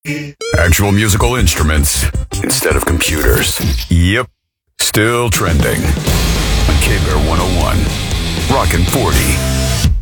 Actual musical instruments instead of computers. Yep, still trending. On K-Bear 101, Rockin' 40.